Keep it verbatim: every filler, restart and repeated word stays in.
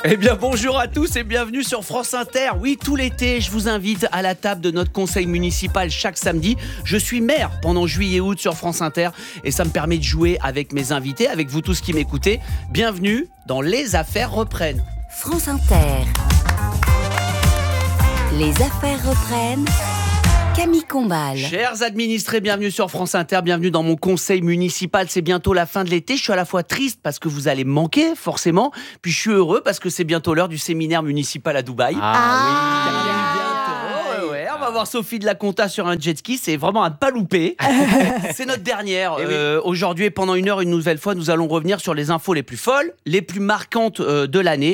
Eh bien bonjour à tous et bienvenue sur France Inter. Oui, tout l'été, je vous invite à la table de notre conseil municipal chaque samedi. Je suis maire pendant juillet et août sur France Inter et ça me permet de jouer avec mes invités, avec vous tous qui m'écoutez. Bienvenue dans Les Affaires reprennent. France Inter. Les Affaires reprennent. Camille Combal. Chers administrés, bienvenue sur France Inter, bienvenue dans mon conseil municipal. C'est bientôt la fin de l'été. Je suis à la fois triste parce que vous allez me manquer, forcément. Puis je suis heureux parce que c'est bientôt l'heure du séminaire municipal à Dubaï. Ah, oui, bientôt. Ouais, on va voir Sophie de la Conta sur un jet ski. C'est vraiment à ne pas louper. C'est notre dernière. Euh, aujourd'hui et pendant une heure, une nouvelle fois, nous allons revenir sur les infos les plus folles, les plus marquantes euh, de l'année.